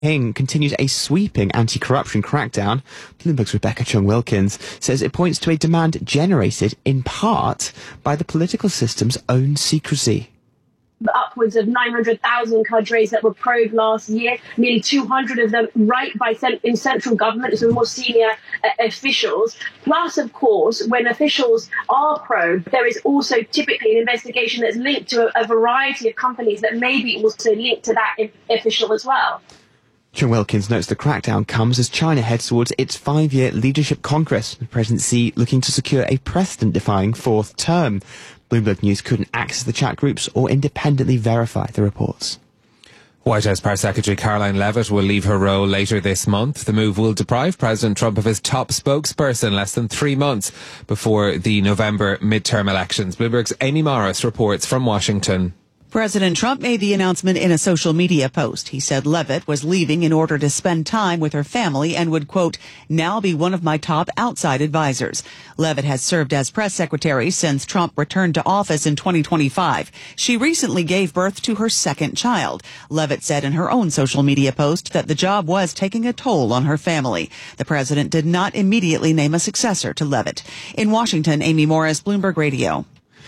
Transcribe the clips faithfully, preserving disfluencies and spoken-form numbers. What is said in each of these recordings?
Beijing continues a sweeping anti-corruption crackdown. Bloomberg's Rebecca Chung-Wilkins says it points to a demand generated, in part, by the political system's own secrecy. Upwards of nine hundred thousand cadres that were probed last year, nearly two hundred of them right by cent- in central government, so more senior uh, officials. Plus, of course, when officials are probed, there is also typically an investigation that's linked to a, a variety of companies that may be also linked to that I- official as well. Chung-Wilkins notes the crackdown comes as China heads towards its five-year leadership congress, with President Xi looking to secure a precedent-defying fourth term. Bloomberg News couldn't access the chat groups or independently verify the reports. White House Press Secretary Caroline Leavitt will leave her role later this month. The move will deprive President Trump of his top spokesperson less than three months before the November midterm elections. Bloomberg's Amy Morris reports from Washington. President Trump made the announcement in a social media post. He said Leavitt was leaving in order to spend time with her family and would, quote, now be one of my top outside advisors. Leavitt has served as press secretary since Trump returned to office in twenty twenty-five. She recently gave birth to her second child. Leavitt said in her own social media post that the job was taking a toll on her family. The president did not immediately name a successor to Leavitt. In Washington, Amy Morris, Bloomberg Radio.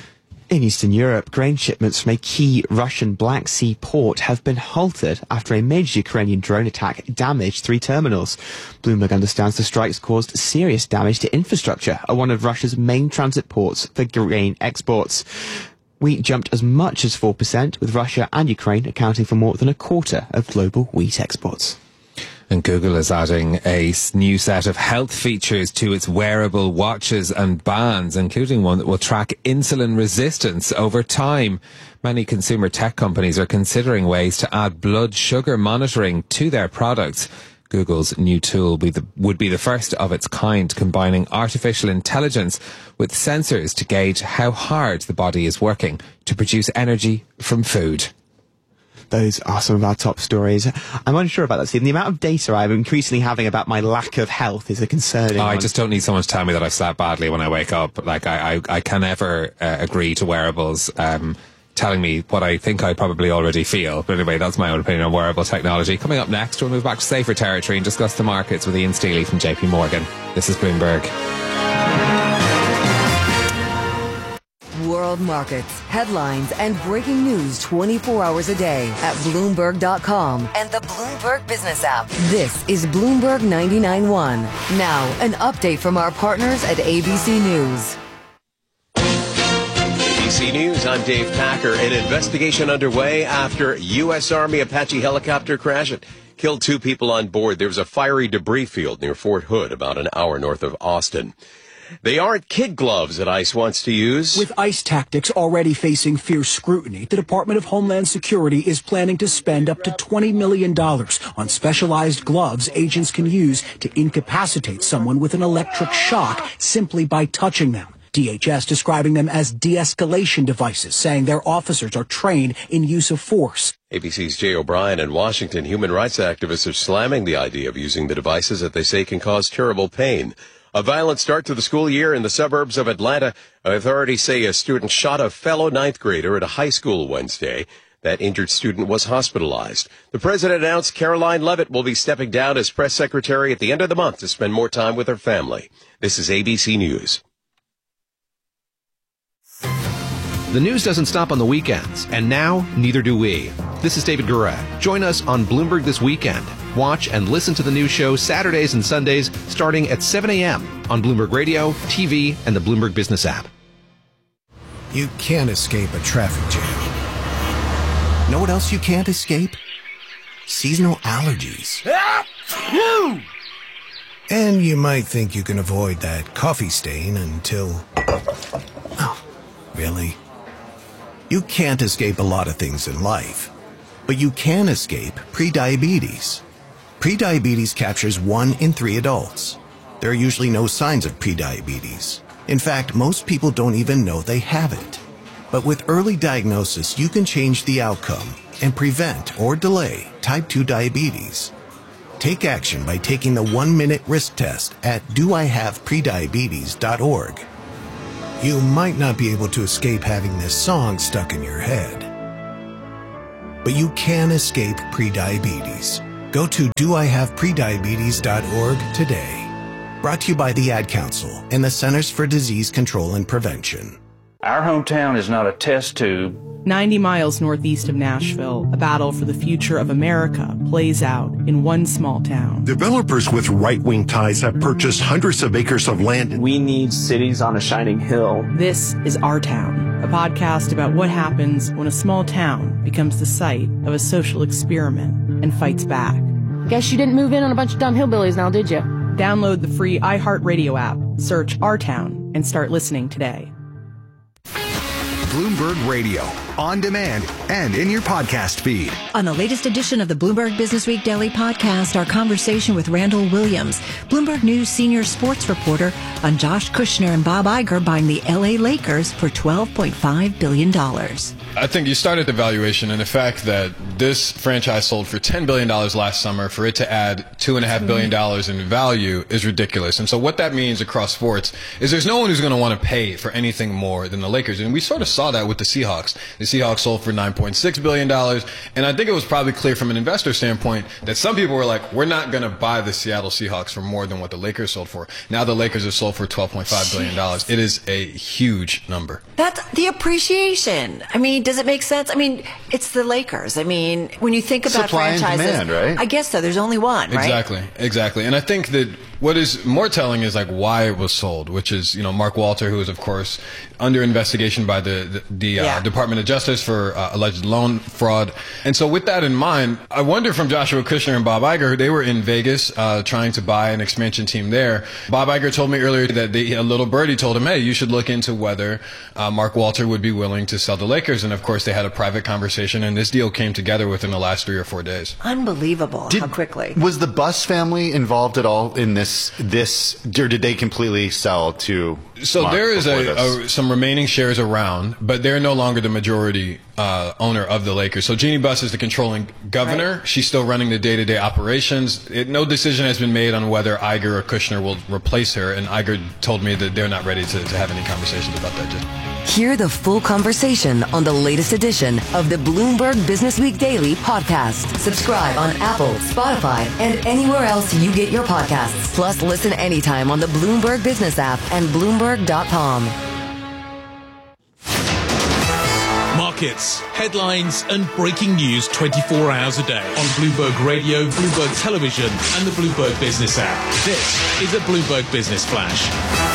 In Eastern Europe, grain shipments from a key Russian Black Sea port have been halted after a major Ukrainian drone attack damaged three terminals. Bloomberg understands the strikes caused serious damage to infrastructure at one of Russia's main transit ports for grain exports. Wheat jumped as much as four percent, with Russia and Ukraine accounting for more than a quarter of global wheat exports. And Google is adding a new set of health features to its wearable watches and bands, including one that will track insulin resistance over time. Many consumer tech companies are considering ways to add blood sugar monitoring to their products. Google's new tool be the, would be the first of its kind, combining artificial intelligence with sensors to gauge how hard the body is working to produce energy from food. Those are some of our top stories. I'm unsure about that, Stephen. The amount of data I'm increasingly having about my lack of health is a concerning oh, one. I just don't need someone to tell me that I've slept badly when I wake up. Like, I, I, I can never uh, agree to wearables um, telling me what I think I probably already feel. But anyway, that's my own opinion on wearable technology. Coming up next, we'll move back to safer territory and discuss the markets with Ian Steely from J P Morgan. This is Bloomberg. World markets, headlines, and breaking news twenty-four hours a day at Bloomberg dot com and the Bloomberg Business app. This is Bloomberg ninety-nine point one. Now, an update from our partners at A B C News. A B C News, I'm Dave Packer. An investigation underway after U S Army Apache helicopter crash. It killed two people on board. There was a fiery debris field near Fort Hood, about an hour north of Austin. They aren't kid gloves that ICE wants to use. With ICE tactics already facing fierce scrutiny, the Department of Homeland Security is planning to spend up to twenty million dollars on specialized gloves agents can use to incapacitate someone with an electric shock simply by touching them. D H S describing them as de-escalation devices, saying their officers are trained in use of force. A B C's Jay O'Brien in Washington. Human rights activists are slamming the idea of using the devices that they say can cause terrible pain. A violent start to the school year in the suburbs of Atlanta. Authorities say a student shot a fellow ninth grader at a high school Wednesday. That injured student was hospitalized. The president announced Caroline Leavitt will be stepping down as press secretary at the end of the month to spend more time with her family. This is A B C News. The news doesn't stop on the weekends, and now neither do we. This is David Gura. Join us on Bloomberg This Weekend. Watch and listen to the news show Saturdays and Sundays starting at seven a.m. on Bloomberg Radio, T V, and the Bloomberg Business app. You can't escape a traffic jam. Know what else you can't escape? Seasonal allergies. And you might think you can avoid that coffee stain until... Oh, really? You can't escape a lot of things in life, but you can escape prediabetes. Prediabetes captures one in three adults. There are usually no signs of prediabetes. In fact, most people don't even know they have it. But with early diagnosis, you can change the outcome and prevent or delay type two diabetes. Take action by taking the one-minute risk test at do I have prediabetes dot org. You might not be able to escape having this song stuck in your head, but you can escape prediabetes. Go to do I have prediabetes dot org today. Brought to you by the Ad Council and the Centers for Disease Control and Prevention. Our hometown is not a test tube. ninety miles northeast of Nashville, a battle for the future of America plays out in one small town. Developers with right-wing ties have purchased hundreds of acres of land. We need cities on a shining hill. This is Our Town, a podcast about what happens when a small town becomes the site of a social experiment and fights back. Guess you didn't move in on a bunch of dumb hillbillies now, did you? Download the free iHeartRadio app, search Our Town, and start listening today. Bloomberg Radio, on demand and in your podcast feed. On the latest edition of the Bloomberg Business Week Daily Podcast, our conversation with Randall Williams, Bloomberg News senior sports reporter, on Josh Kushner and Bob Iger buying the L A Lakers for twelve point five billion dollars. I think you start at the valuation and the fact that this franchise sold for ten billion dollars last summer. For it to add two point five billion dollars in value is ridiculous. And so what that means across sports is there's no one who's going to want to pay for anything more than the Lakers. And we sort of saw that with the Seahawks. The Seahawks sold for nine point six billion dollars. And I think it was probably clear from an investor standpoint that some people were like, we're not going to buy the Seattle Seahawks for more than what the Lakers sold for. Now the Lakers have sold for twelve point five billion dollars. It is a huge number. That's the appreciation. I mean, does it make sense? I mean, it's the Lakers. I mean, when you think about Supply franchises, and demand, right? I guess so. There's only one, right? Exactly, exactly. And I think that what is more telling is like why it was sold, which is, you know, Mark Walter, who is of course under investigation by the the, the uh, Yeah. Department of Justice for uh, alleged loan fraud. And so with that in mind, I wonder from Joshua Kushner and Bob Iger, they were in Vegas uh, trying to buy an expansion team there. Bob Iger told me earlier that they, a little birdie told him, hey, you should look into whether uh, Mark Walter would be willing to sell the Lakers. And of course, they had a private conversation, and this deal came together within the last three or four days. Unbelievable Did- how quickly. Was the Buss family involved at all in this, this, or did they completely sell to So Mark there is before a, this? a some remaining shares around, but they're no longer the majority uh, owner of the Lakers. So Jeannie Buss is the controlling governor. Right. She's still running the day-to-day operations. It, no decision has been made on whether Iger or Kushner will replace her, and Iger told me that they're not ready to, to have any conversations about that yet. Hear the full conversation on the latest edition of the Bloomberg Business Week Daily podcast. Subscribe on Apple, Spotify, and anywhere else you get your podcasts. Plus, listen anytime on the Bloomberg Business app and Bloomberg dot com. Markets, headlines, and breaking news twenty-four hours a day on Bloomberg Radio, Bloomberg Television, and the Bloomberg Business app. This is a Bloomberg Business Flash.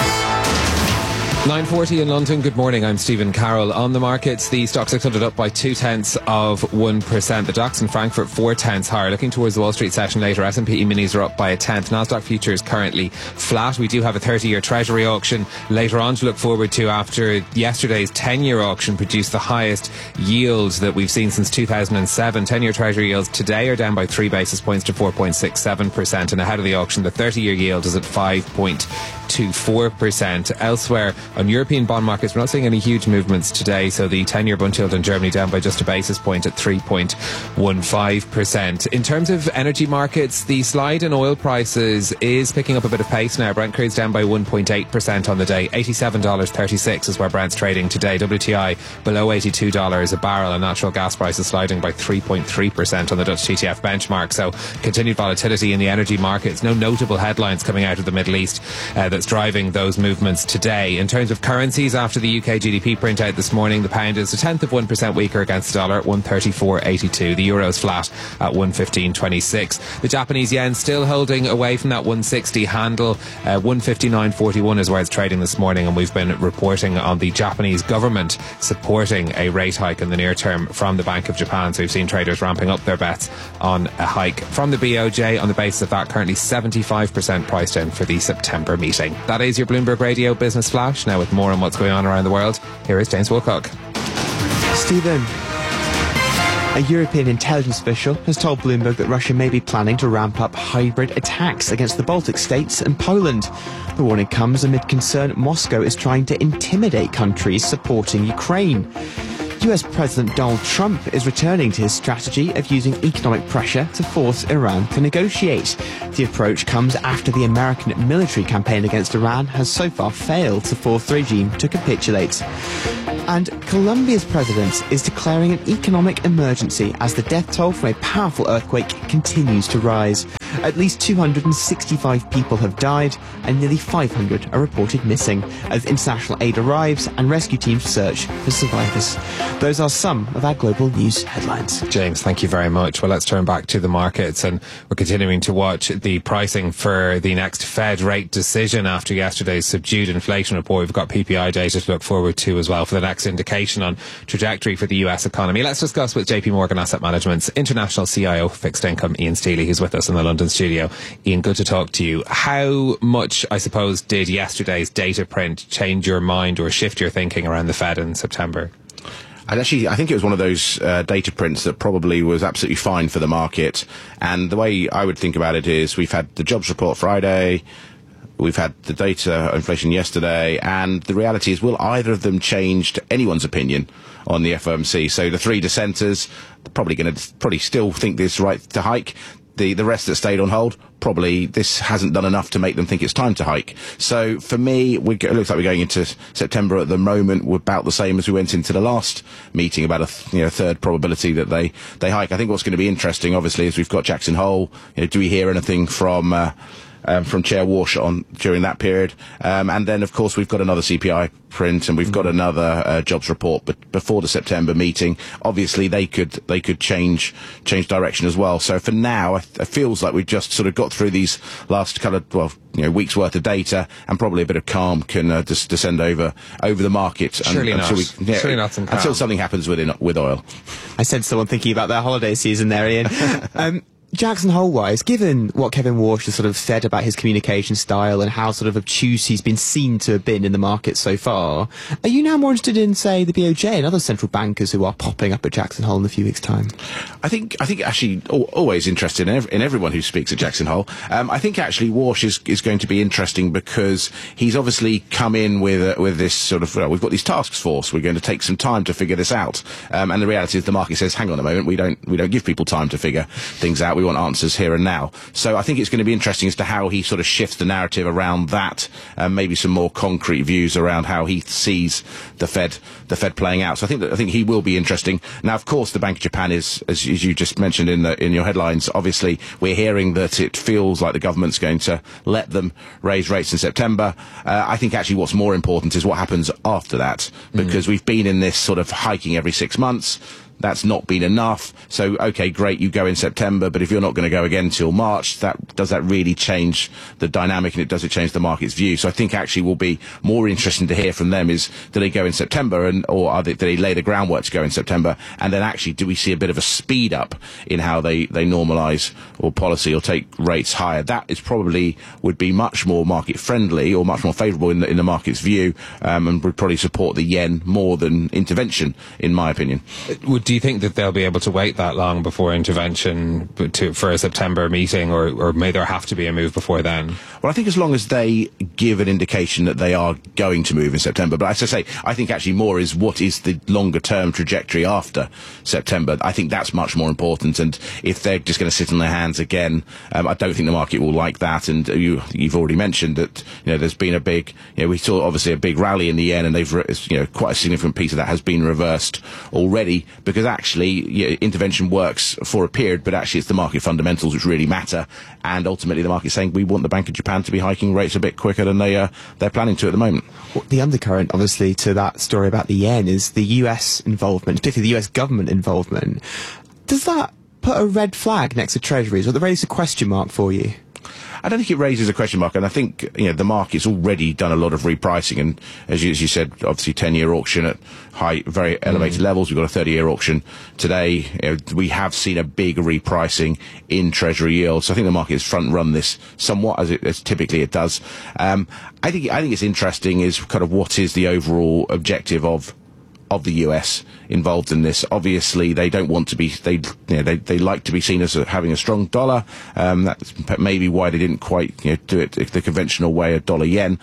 nine forty in London. Good morning. I'm Stephen Carroll. On the markets, the Stoxx six hundred up by two tenths of one percent. The DAX in Frankfurt four tenths higher. Looking towards the Wall Street session later, S and P E-minis are up by a tenth. Nasdaq futures currently flat. We do have a thirty-year Treasury auction later on to look forward to after yesterday's ten-year auction produced the highest yield that we've seen since two thousand seven. ten-year Treasury yields today are down by three basis points to four point six seven percent. And ahead of the auction, the thirty-year yield is at five point two four percent. Elsewhere, on European bond markets, we're not seeing any huge movements today. So the ten-year bund yield in Germany down by just a basis point at three point one five percent. In terms of energy markets, the slide in oil prices is picking up a bit of pace now. Brent crude's down by one point eight percent on the day. eighty-seven dollars thirty-six is where Brent's trading today. W T I below eighty-two dollars a barrel, and natural gas prices sliding by three point three percent on the Dutch T T F benchmark. So continued volatility in the energy markets. No notable headlines coming out of the Middle East uh, that's driving those movements today. In terms of currencies, after the U K G D P printout this morning, the pound is a tenth of one percent weaker against the dollar at one thirty-four eighty-two. The euro is flat at one fifteen twenty-six. The Japanese yen still holding away from that one sixty handle. uh, one fifty-nine forty-one is where it's trading this morning, and we've been reporting on the Japanese government supporting a rate hike in the near term from the Bank of Japan. So we've seen traders ramping up their bets on a hike from the B O J on the basis of that, currently seventy-five percent priced in for the September meeting. That is your Bloomberg Radio Business Flash. Now with more on what's going on around the world, here is James Wilcock. Stephen, a European intelligence official has told Bloomberg that Russia may be planning to ramp up hybrid attacks against the Baltic states and Poland. The warning comes amid concern Moscow is trying to intimidate countries supporting Ukraine. U S President Donald Trump is returning to his strategy of using economic pressure to force Iran to negotiate. The approach comes after the American military campaign against Iran has so far failed to force the regime to capitulate. And Colombia's president is declaring an economic emergency as the death toll from a powerful earthquake continues to rise. At least two hundred sixty-five people have died and nearly five hundred are reported missing as international aid arrives and rescue teams search for survivors. Those are some of our global news headlines. James, thank you very much. Well, let's turn back to the markets, and we're continuing to watch the pricing for the next Fed rate decision after yesterday's subdued inflation report. We've got P P I data to look forward to as well for the next indication on trajectory for the U S economy. Let's discuss with J P Morgan Asset Management's international C I O fixed income, Ian Stealey, who's with us in the London studio. Ian, good to talk to you. How much, I suppose, did yesterday's data print change your mind or shift your thinking around the Fed in September? And actually, I think it was one of those uh, data prints that probably was absolutely fine for the market. And the way I would think about it is we've had the jobs report Friday, we've had the data inflation yesterday, and the reality is, will either of them change anyone's opinion on the F O M C? So the three dissenters, they're probably going to probably still think this right to hike. The, the rest that stayed on hold, probably this hasn't done enough to make them think it's time to hike. So for me, we, it looks like we're going into September at the moment. We're about the same as we went into the last meeting, about a th- you know, third probability that they, they hike. I think what's going to be interesting, obviously, is we've got Jackson Hole. You know, do we hear anything from... Uh, Um, from Chair Walsh on during that period, um, and then of course we've got another C P I print and we've got another uh, jobs report. But before the September meeting, obviously they could they could change change direction as well. So for now, it feels like we've just sort of got through these last kind of well you know weeks worth of data, and probably a bit of calm can uh, just descend over over the market. Surely and, not. Until, we, yeah, Surely not some calm. Until something happens with in, with oil. I said someone thinking about their holiday season there, Ian. um, Jackson Hole-wise, given what Kevin Walsh has sort of said about his communication style and how sort of obtuse he's been seen to have been in the market so far, are you now more interested in, say, the B O J and other central bankers who are popping up at Jackson Hole in a few weeks' time? I think, I think actually always interested in, ev- in everyone who speaks at Jackson Hole. Um, I think actually Walsh is, is going to be interesting because he's obviously come in with uh, with this sort of, well, we've got these task force, we're going to take some time to figure this out. Um, and the reality is the market says, hang on a moment, we don't, we don't give people time to figure things out. We want answers here and now. So I think it's going to be interesting as to how he sort of shifts the narrative around that, and maybe some more concrete views around how he sees the Fed, the Fed playing out. So I think that, I think he will be interesting. Now, of course, the Bank of Japan is, as, as you just mentioned in the, in your headlines, obviously we're hearing that it feels like the government's going to let them raise rates in September. Uh, I think actually what's more important is what happens after that, because mm. we've been in this sort of hiking every six months. That's not been enough. So, okay, great, you go in September, but if you're not going to go again till March, that does that really change the dynamic, and it does it change the market's view? So I think actually will be more interesting to hear from them is, do they go in September, and or are they, do they lay the groundwork to go in September? And then actually, do we see a bit of a speed up in how they, they normalise or policy or take rates higher? That is probably would be much more market friendly or much more favourable in the, in the market's view, um, and would probably support the yen more than intervention, in my opinion. Would Do you think that they'll be able to wait that long before intervention to, for a September meeting, or, or may there have to be a move before then? Well, I think as long as they give an indication that they are going to move in September. But as I say, I think actually more is what is the longer term trajectory after September. I think that's much more important. And if they're just going to sit on their hands again, um, I don't think the market will like that. And you, you've already mentioned that, you know, there's been a big, you know, we saw obviously a big rally in the yen, and they've, you know, quite a significant piece of that has been reversed already, because actually you know, intervention works for a period, but actually it's the market fundamentals which really matter. And ultimately the market's saying we want the Bank of Japan to be hiking rates a bit quicker than they, uh, they're planning to at the moment. Well, the undercurrent, obviously, to that story about the yen is the U S involvement, particularly the U S government involvement. Does that put a red flag next to Treasuries, or at the very least a question mark for you? I don't think it raises a question mark, and I think you know the market's already done a lot of repricing, and as you, as you said, obviously ten-year auction at high, very elevated mm. levels. We've got a thirty-year auction today. You know, we have seen a big repricing in Treasury yields, so I think the market has front-run this somewhat, as, it, as typically it does. Um, I think I think it's interesting is kind of what is the overall objective of of the U S involved in this. Obviously, they don't want to be, they, you know, they, they like to be seen as a, having a strong dollar. Um, that's maybe why they didn't quite, you know, do it the conventional way of dollar yen.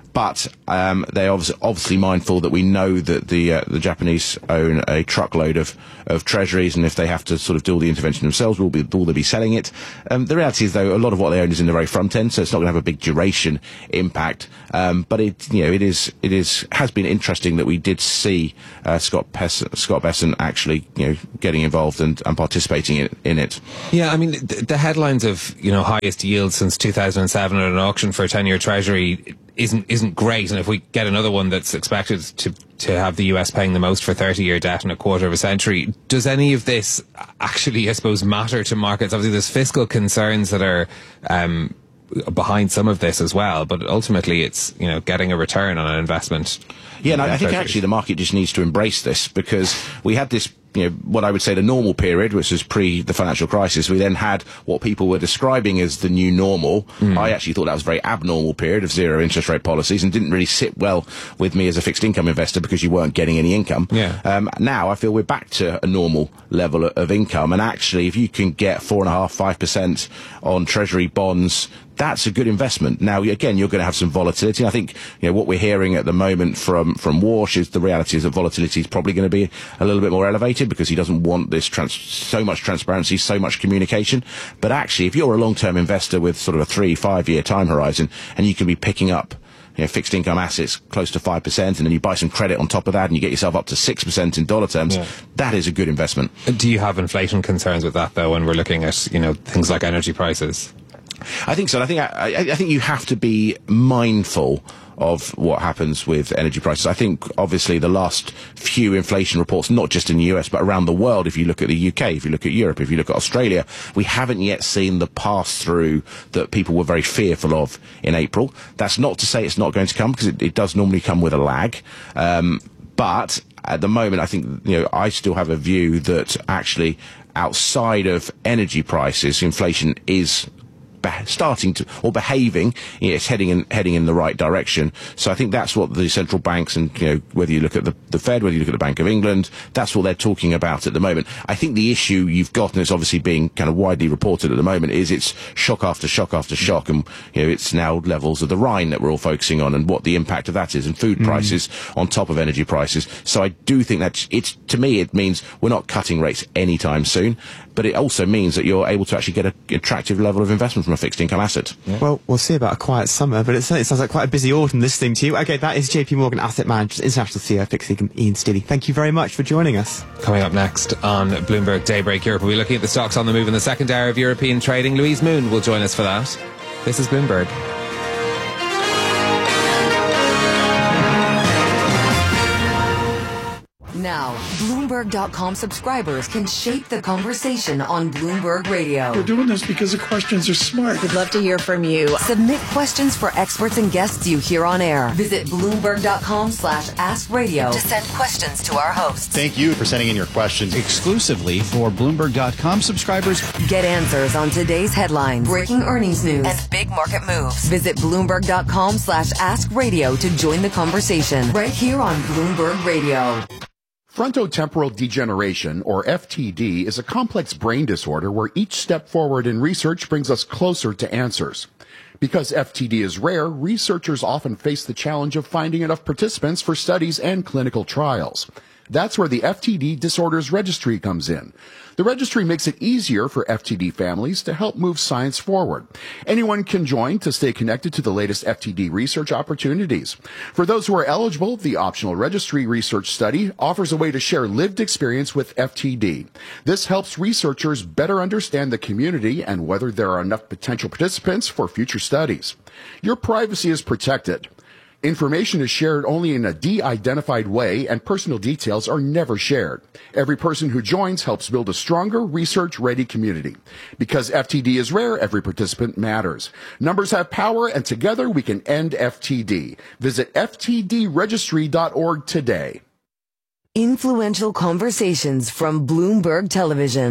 but um, they're obviously, obviously mindful that we know that the uh, the Japanese own a truckload of, of treasuries, and if they have to sort of do all the intervention themselves, will be will they be selling it? Um, the reality is, though, a lot of what they own is in the very front end, so it's not going to have a big duration impact. Um, but it, you know, it is it is has been interesting that we did see uh, Scott Pes- Scott Bessent actually, you know, getting involved and, and participating in, in it. Yeah, I mean, the, the headlines of, you know, highest yield since two thousand seven at an auction for a ten-year treasury isn't isn't great, and if we get another one that's expected to to have the U S paying the most for thirty-year debt in a quarter of a century, does any of this actually, I suppose, matter to markets? Obviously, there's fiscal concerns that are um, behind some of this as well, but ultimately, it's, you know, getting a return on an investment. Yeah, and I, I think actually the market just needs to embrace this, because we had this, you know, what I would say the normal period, which was pre the financial crisis. We then had what people were describing as the new normal. Mm. I actually thought that was a very abnormal period of zero interest rate policies, and didn't really sit well with me as a fixed income investor, because you weren't getting any income. Yeah. Um, now I feel we're back to a normal level of, of income, and actually if you can get four and a half, five percent on treasury bonds, that's a good investment. Now, again, you're going to have some volatility. I think, you know, what we're hearing at the moment from, from Warsh is the reality is that volatility is probably going to be a little bit more elevated, because he doesn't want this trans- so much transparency, so much communication. But actually, if you're a long-term investor with sort of a three, five-year time horizon, and you can be picking up, you know, fixed income assets close to five percent, and then you buy some credit on top of that, and you get yourself up to six percent in dollar terms, yeah. That is a good investment. Do you have inflation concerns with that, though, when we're looking at, you know, things like energy prices? I think so. I think I, I think you have to be mindful of what happens with energy prices. I think obviously the last few inflation reports, not just in the U S but around the world, if you look at the U K, if you look at Europe, if you look at Australia, we haven't yet seen the pass-through that people were very fearful of in April. That's not to say it's not going to come, because it, it does normally come with a lag. Um, but at the moment, I think, you know, I still have a view that actually outside of energy prices, inflation is starting to, or behaving, you know, it's heading in heading in the right direction. So I think that's what the central banks, and, you know, whether you look at the, the Fed, whether you look at the Bank of England, that's what they're talking about at the moment. I think the issue you've got, and it's obviously being kind of widely reported at the moment, is it's shock after shock after shock, and, you know, it's now levels of the Rhine that we're all focusing on, and what the impact of that is, and food mm. prices on top of energy prices. So I do think that it's, to me, it means we're not cutting rates anytime soon, but it also means that you're able to actually get an attractive level of investment from a fixed income asset. Yeah. Well, we'll see about a quiet summer, but it certainly sounds like quite a busy autumn listening to you. Okay, that is J P Morgan Asset Managers International C E O Fixed Income, Ian Steely. Thank you very much for joining us. Coming up next on Bloomberg Daybreak Europe, we'll be looking at the stocks on the move in the second hour of European trading. Louise Moon will join us for that. This is Bloomberg. Now, Bloomberg dot com subscribers can shape the conversation on Bloomberg Radio. We're doing this because the questions are smart. We'd love to hear from you. Submit questions for experts and guests you hear on air. Visit Bloomberg dot com slash ask radio to send questions to our hosts. Thank you for sending in your questions exclusively for Bloomberg dot com subscribers. Get answers on today's headlines, breaking earnings news, and big market moves. Visit Bloomberg dot com slash ask radio to join the conversation right here on Bloomberg Radio. Frontotemporal degeneration, or F T D, is a complex brain disorder where each step forward in research brings us closer to answers. Because F T D is rare, researchers often face the challenge of finding enough participants for studies and clinical trials. That's where the F T D Disorders Registry comes in. The registry makes it easier for F T D families to help move science forward. Anyone can join to stay connected to the latest F T D research opportunities. For those who are eligible, the optional registry research study offers a way to share lived experience with F T D. This helps researchers better understand the community and whether there are enough potential participants for future studies. Your privacy is protected. Information is shared only in a de-identified way, and personal details are never shared. Every person who joins helps build a stronger, research-ready community. Because F T D is rare, every participant matters. Numbers have power, and together we can end F T D. Visit F T D registry dot org today. Influential conversations from Bloomberg Television.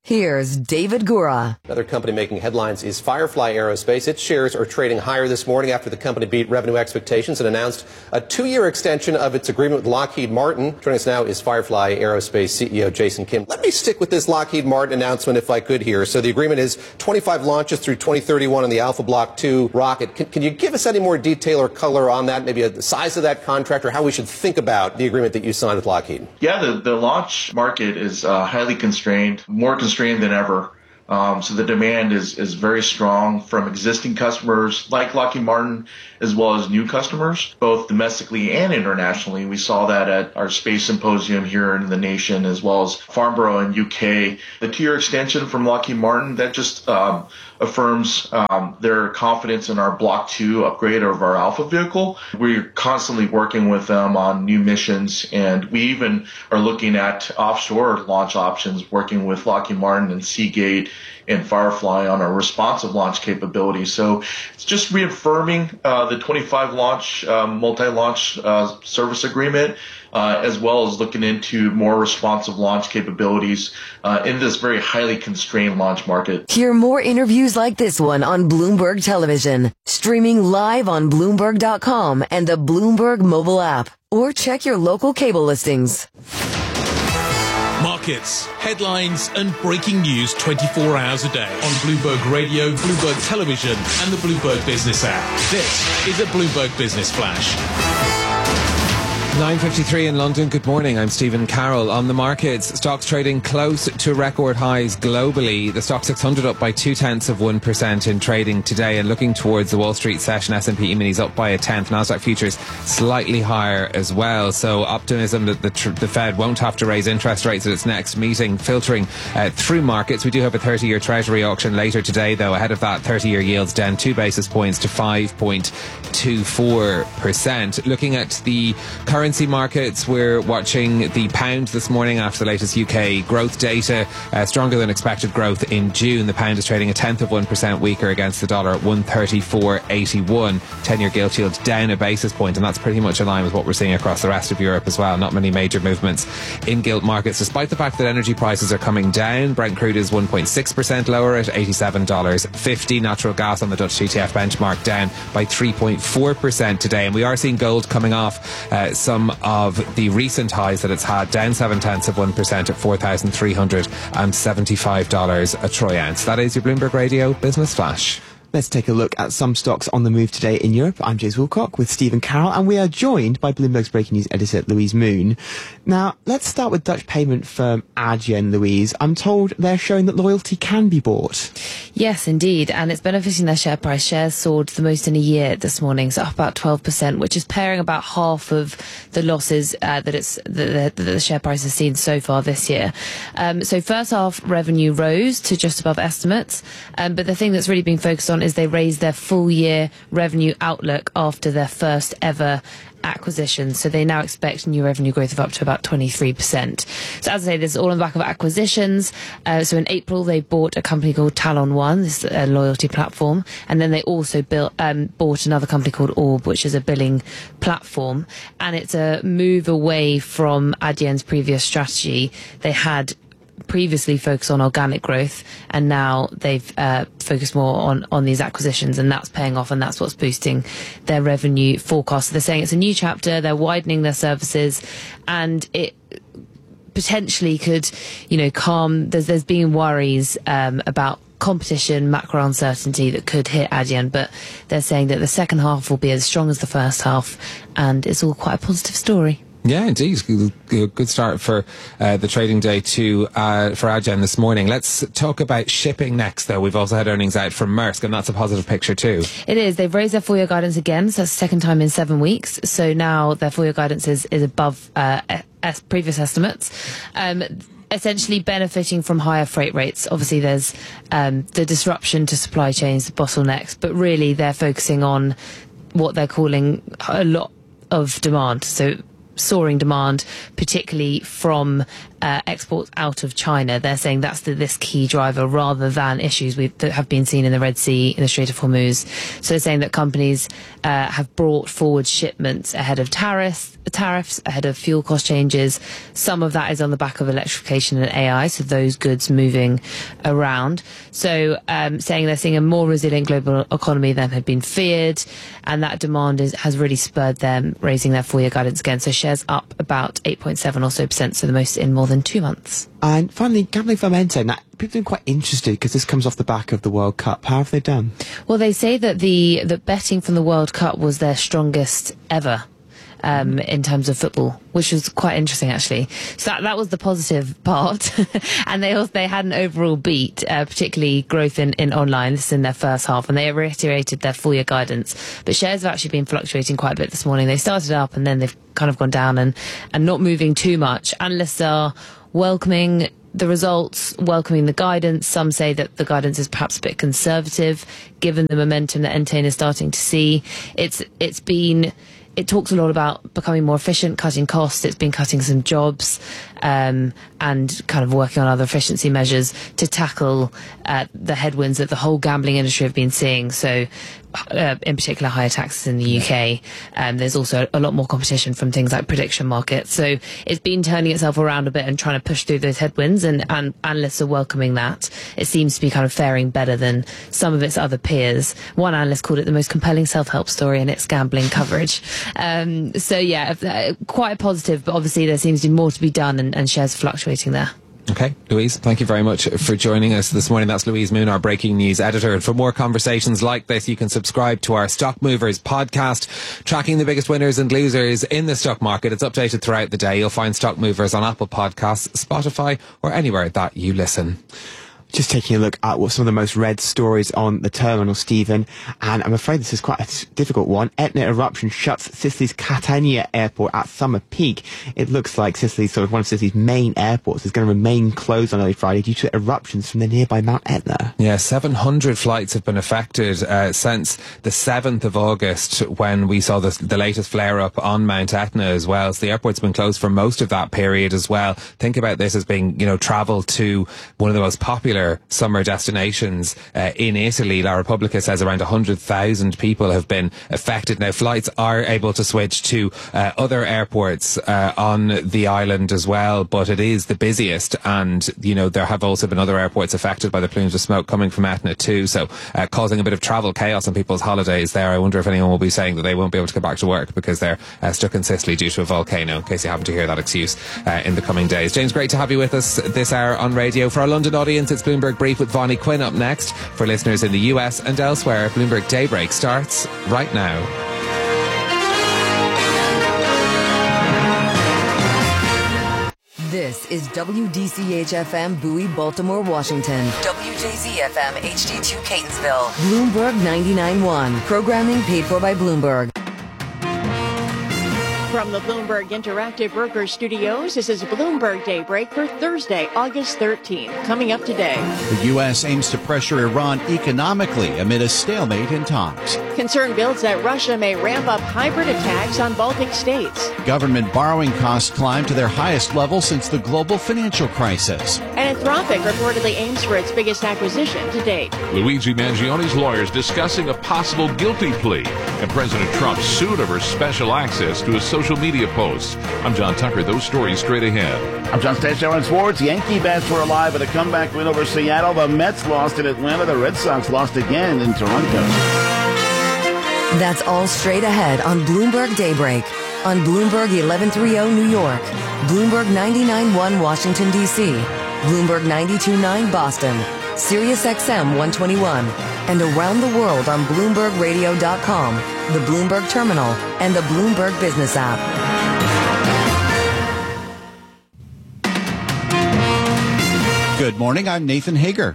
Here's David Gura. Another company making headlines is Firefly Aerospace. Its shares are trading higher this morning after the company beat revenue expectations and announced a two-year extension of its agreement with Lockheed Martin. Joining us now is Firefly Aerospace C E O Jason Kim. Let me stick with this Lockheed Martin announcement if I could here. So the agreement is twenty-five launches through twenty thirty-one on the Alpha Block two rocket. Can, can you give us any more detail or color on that, maybe the size of that contract or how we should think about the agreement that you signed with Lockheed? Yeah, the, the launch market is uh, highly constrained, more constrained than ever. Um, so the demand is, is very strong from existing customers like Lockheed Martin as well as new customers, both domestically and internationally. We saw that at our space symposium here in the nation as well as Farnborough in U K. The two-year extension from Lockheed Martin, that just um, affirms um, their confidence in our Block two upgrade of our Alpha vehicle. We're constantly working with them on new missions, and we even are looking at offshore launch options, working with Lockheed Martin and Seagate and Firefly on our responsive launch capability. So it's just reaffirming uh, the twenty-five launch, um, multi-launch uh, service agreement, uh, as well as looking into more responsive launch capabilities uh, in this very highly constrained launch market. Hear more interviews like this one on Bloomberg Television, streaming live on Bloomberg dot com and the Bloomberg mobile app, or check your local cable listings. Markets, headlines and breaking news twenty-four hours a day on Bloomberg Radio, Bloomberg Television and the Bloomberg Business app. This is a Bloomberg Business Flash. nine fifty-three in London. Good morning. I'm Stephen Carroll. On the markets, stocks trading close to record highs globally. The stock six hundred up by two tenths of one percent in trading today, and looking towards the Wall Street session, S and P E-minis up by a tenth. Nasdaq futures slightly higher as well. So optimism that the, tr- the Fed won't have to raise interest rates at its next meeting filtering uh, through markets. We do have a thirty-year Treasury auction later today, though. Ahead of that, thirty-year yields down two basis points to five point two four percent. Looking at the current Currency markets, we're watching the pound this morning after the latest U K growth data. Uh, stronger than expected growth in June. The pound is trading a tenth of one percent weaker against the dollar at one thirty-four eighty-one. ten-year gilt yield down a basis point, and that's pretty much in line with what we're seeing across the rest of Europe as well. Not many major movements in gilt markets, despite the fact that energy prices are coming down. Brent crude is one point six percent lower at eighty-seven dollars fifty. Natural gas on the Dutch T T F benchmark down by three point four percent today, and we are seeing gold coming off uh, some of the recent highs that it's had, down seven tenths of one percent at four thousand three hundred seventy-five dollars a troy ounce. That is your Bloomberg Radio Business Flash. Let's take a look at some stocks on the move today in Europe. I'm James Wilcock with Stephen Carroll, and we are joined by Bloomberg's breaking news editor, Louise Moon. Now, let's start with Dutch payment firm Adyen, Louise. I'm told they're showing that loyalty can be bought. Yes, indeed, and it's benefiting their share price. Shares soared the most in a year this morning, so up about twelve percent, which is pairing about half of the losses uh, that it's that the, the share price has seen so far this year. Um, so first half revenue rose to just above estimates, um, but the thing that's really been focused on is they raised their full year revenue outlook after their first ever acquisition. So they now expect new revenue growth of up to about twenty-three percent. So as I say, this is all on the back of acquisitions. Uh, so in April, they bought a company called Talon One, this is a loyalty platform. And then they also built, um, bought another company called Orb, which is a billing platform. And it's a move away from Adyen's previous strategy. They had previously focused on organic growth, and now they've uh, focused more on, on these acquisitions, and that's paying off, and that's what's boosting their revenue forecast. So they're saying it's a new chapter, they're widening their services, and it potentially could, you know, calm, there's, there's been worries um, about competition, macro uncertainty that could hit Adyen, but they're saying that the second half will be as strong as the first half, and it's all quite a positive story. Yeah, indeed. Good, good start for uh, the trading day to uh, for Adyen this morning. Let's talk about shipping next, though. We've also had earnings out from Maersk, and that's a positive picture too. It is. They've raised their full year guidance again, so that's the second time in seven weeks. So now their full year guidance is, is above uh, as previous estimates. Um, essentially benefiting from higher freight rates. Obviously, there's um, the disruption to supply chains, the bottlenecks, but really they're focusing on what they're calling a lot of demand. So soaring demand, particularly from uh, exports out of China. They're saying that's the, this key driver rather than issues we've, that have been seen in the Red Sea, in the Strait of Hormuz. So they're saying that companies uh, have brought forward shipments ahead of tariffs, tariffs, ahead of fuel cost changes. Some of that is on the back of electrification and A I, so those goods moving around. So um, saying they're seeing a more resilient global economy than had been feared, and that demand is, has really spurred them raising their full year guidance again. So shares up about eight point seven or so percent, so the most in more than two months. And finally, gambling firm Entain. Now, people are quite interested because this comes off the back of the World Cup. How have they done? Well, they say that the that betting from the World Cup was their strongest ever. Um, in terms of football, which was quite interesting actually. So that, that was the positive part. And they also they had an overall beat, uh, particularly growth in, in online. This is in their first half, and they reiterated their full year guidance. But shares have actually been fluctuating quite a bit this morning. They started up and then they've kind of gone down and, and not moving too much. Analysts are welcoming the results, welcoming the guidance. Some say that the guidance is perhaps a bit conservative, given the momentum that Entain is starting to see. It's it's been. It talks a lot about becoming more efficient, cutting costs. It's been cutting some jobs um, and kind of working on other efficiency measures to tackle uh, the headwinds that the whole gambling industry have been seeing. So, uh, in particular, higher taxes in the U K. Um, there's also a lot more competition from things like prediction markets. So it's been turning itself around a bit and trying to push through those headwinds, and, and analysts are welcoming that. It seems to be kind of faring better than some of its other peers. One analyst called it the most compelling self-help story in its gambling coverage. Um, so yeah, uh, quite positive, but obviously there seems to be more to be done, and, and shares fluctuating there. Okay, Louise, thank you very much for joining us this morning. That's Louise Moon, our breaking news editor. And for more conversations like this, you can subscribe to our Stock Movers podcast, tracking the biggest winners and losers in the stock market. It's updated throughout the day. You'll find Stock Movers on Apple Podcasts, Spotify, or anywhere that you listen. Just taking a look at what some of the most read stories on the terminal, Stephen, and I'm afraid this is quite a difficult one. Etna eruption shuts Sicily's Catania airport at summer peak. It looks like Sicily's sort of one of Sicily's main airports is going to remain closed on early Friday due to eruptions from the nearby Mount Etna. Yeah, seven hundred flights have been affected uh, since the seventh of August, when we saw the, the latest flare-up on Mount Etna as well. So the airport's been closed for most of that period as well. Think about this as being, you know, travel to one of the most popular summer destinations uh, in Italy. La Repubblica says around one hundred thousand people have been affected. Now, flights are able to switch to uh, other airports uh, on the island as well, but it is the busiest, and, you know, there have also been other airports affected by the plumes of smoke coming from Etna too, so uh, causing a bit of travel chaos on people's holidays there. I wonder if anyone will be saying that they won't be able to go back to work because they're uh, stuck in Sicily due to a volcano, in case you happen to hear that excuse uh, in the coming days. James, great to have you with us this hour on radio. For our London audience, it's Bloomberg Brief with Vonnie Quinn up next. For listeners in the U S and elsewhere, Bloomberg Daybreak starts right now. This is W D C H F M Bowie, Baltimore, Washington. W J Z F M H D two Catonsville. Bloomberg ninety-nine point one. Programming paid for by Bloomberg. From the Bloomberg Interactive Brokers Studios, this is Bloomberg Daybreak for Thursday, August thirteenth. Coming up today. The U S aims to pressure Iran economically amid a stalemate in talks. Concern builds that Russia may ramp up hybrid attacks on Baltic states. Government borrowing costs climb to their highest level since the global financial crisis. And Anthropic reportedly aims for its biggest acquisition to date. Luigi Mangioni's lawyers discussing a possible guilty plea, and President Trump's suit over special access to his social media posts. I'm John Tucker. Those stories straight ahead. I'm John Stashow on sports. Yankee bats were alive at a comeback win over Seattle. The Mets lost in Atlanta. The Red Sox lost again in Toronto. That's all straight ahead on Bloomberg Daybreak. On Bloomberg eleven thirty New York, Bloomberg ninety-nine point one Washington, D C, Bloomberg ninety-two point nine Boston, Sirius X M one twenty-one, and around the world on Bloomberg Radio dot com, the Bloomberg Terminal, and the Bloomberg Business app. Good morning, I'm Nathan Hager.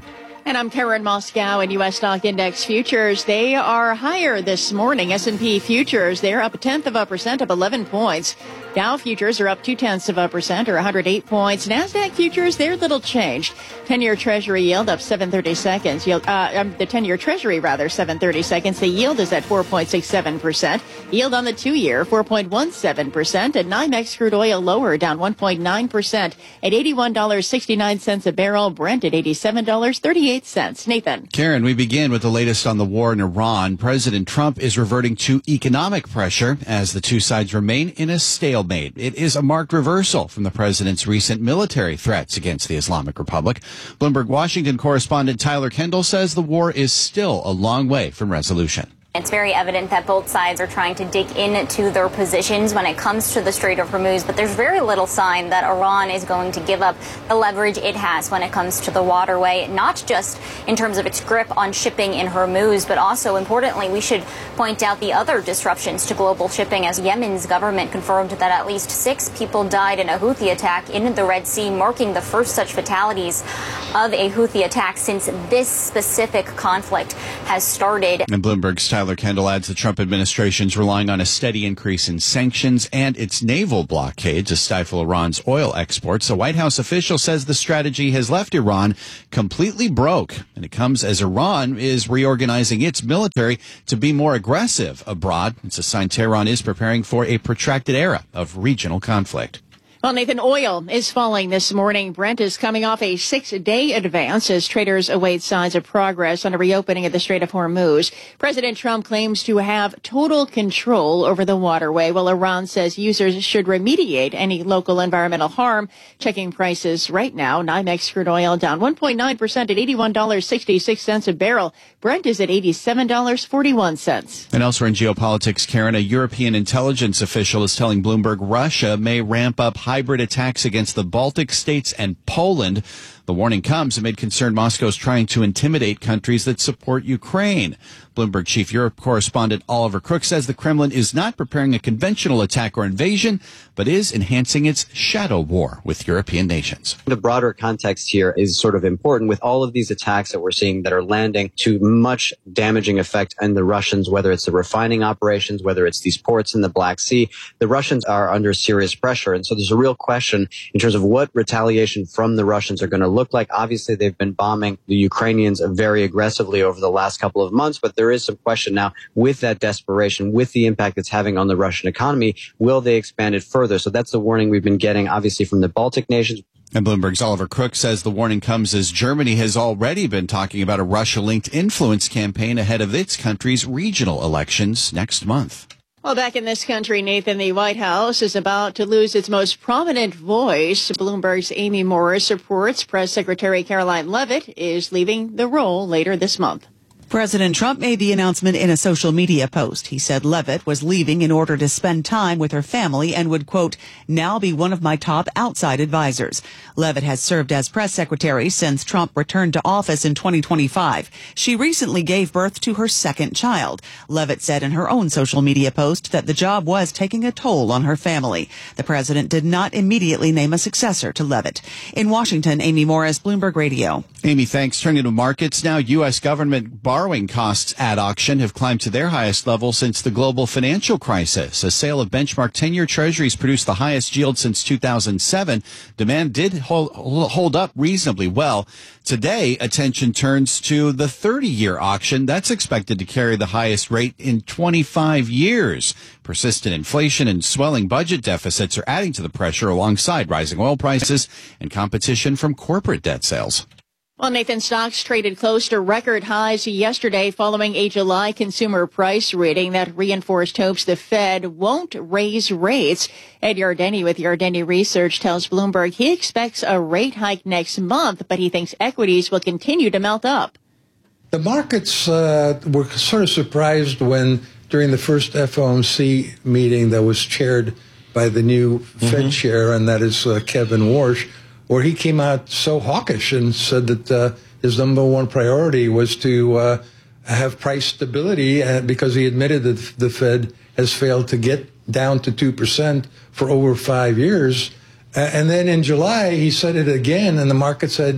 And I'm Karen Moscow. And U S stock index futures, they are higher this morning. S and P futures, they're up a tenth of a percent, up eleven points. Dow futures are up two tenths of a percent, or one hundred eight points. NASDAQ futures, they're little changed. ten-year Treasury yield up seven thirty seconds. Yield, uh, um, the ten-year Treasury, rather, seven thirty seconds. The yield is at four point six seven percent. Yield on the two-year, four point one seven percent. And NYMEX crude oil lower, down one point nine percent at eighty-one dollars and sixty-nine cents a barrel. Brent at eighty-seven dollars and thirty-eight cents. Nathan. Karen, we begin with the latest on the war in Iran. President Trump is reverting to economic pressure as the two sides remain in a stalemate. It is a marked reversal from the president's recent military threats against the Islamic Republic. Bloomberg Washington correspondent Tyler Kendall says the war is still a long way from resolution. It's very evident that both sides are trying to dig into their positions when it comes to the Strait of Hormuz, but there's very little sign that Iran is going to give up the leverage it has when it comes to the waterway, not just in terms of its grip on shipping in Hormuz, but also, importantly, we should point out the other disruptions to global shipping, as Yemen's government confirmed that at least six people died in a Houthi attack in the Red Sea, marking the first such fatalities of a Houthi attack since this specific conflict has started. And Bloomberg's Tyler Kendall adds the Trump administration's relying on a steady increase in sanctions and its naval blockade to stifle Iran's oil exports. A White House official says the strategy has left Iran completely broke, and it comes as Iran is reorganizing its military to be more aggressive abroad. It's a sign Tehran is preparing for a protracted era of regional conflict. Well, Nathan, oil is falling this morning. Brent is coming off a six-day advance as traders await signs of progress on a reopening of the Strait of Hormuz. President Trump claims to have total control over the waterway, while Iran says users should remediate any local environmental harm. Checking prices right now, NYMEX crude oil down one point nine percent at eighty-one dollars and sixty-six cents a barrel. Brent is at eighty-seven dollars and forty-one cents. And elsewhere in geopolitics, Karen, a European intelligence official is telling Bloomberg Russia may ramp up hybrid attacks against the Baltic states and Poland. The warning comes amid concern Moscow is trying to intimidate countries that support Ukraine. Bloomberg chief Europe correspondent Oliver Crook says the Kremlin is not preparing a conventional attack or invasion, but is enhancing its shadow war with European nations. The broader context here is sort of important with all of these attacks that we're seeing that are landing to much damaging effect on the Russians, whether it's the refining operations, whether it's these ports in the Black Sea. The Russians are under serious pressure. And so there's a real question in terms of what retaliation from the Russians are going to look like. Obviously, they've been bombing the Ukrainians very aggressively over the last couple of months, but there is some question now with that desperation, with the impact it's having on the Russian economy. Will they expand it further? So that's the warning we've been getting, obviously, from the Baltic nations. And Bloomberg's Oliver Crook says the warning comes as Germany has already been talking about a Russia-linked influence campaign ahead of its country's regional elections next month. Well, back in this country, Nathan, the White House is about to lose its most prominent voice. Bloomberg's Amy Morris reports Press Secretary Caroline Leavitt is leaving the role later this month. President Trump made the announcement in a social media post. He said Leavitt was leaving in order to spend time with her family and would, quote, now be one of my top outside advisors. Leavitt has served as press secretary since Trump returned to office in twenty twenty-five. She recently gave birth to her second child. Leavitt said in her own social media post that the job was taking a toll on her family. The president did not immediately name a successor to Leavitt. In Washington, Amy Morris, Bloomberg Radio. Amy, thanks. Turning to markets now, U S government borrowing Borrowing costs at auction have climbed to their highest level since the global financial crisis. A sale of benchmark ten-year treasuries produced the highest yield since two thousand seven. Demand did hold, hold up reasonably well. Today, attention turns to the thirty-year auction. That's expected to carry the highest rate in twenty-five years. Persistent inflation and swelling budget deficits are adding to the pressure alongside rising oil prices and competition from corporate debt sales. Well, Nathan, stocks traded close to record highs yesterday following a July consumer price reading that reinforced hopes the Fed won't raise rates. Ed Yardeni with Yardeni Research tells Bloomberg he expects a rate hike next month, but he thinks equities will continue to melt up. The markets uh, were sort of surprised when, during the first F O M C meeting that was chaired by the new mm-hmm. Fed chair, and that is uh, Kevin Warsh, where he came out so hawkish and said that uh, his number one priority was to uh, have price stability, uh, because he admitted that the Fed has failed to get down to two percent for over five years. Uh, and then in July, he said it again, and the market said,